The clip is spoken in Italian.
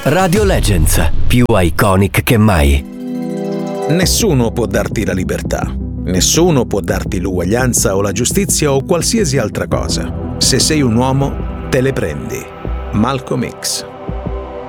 Radio Legends, più iconic che mai. Nessuno può darti la libertà. Nessuno può darti l'uguaglianza o la giustizia o qualsiasi altra cosa. Se sei un uomo, te le prendi. Malcolm X.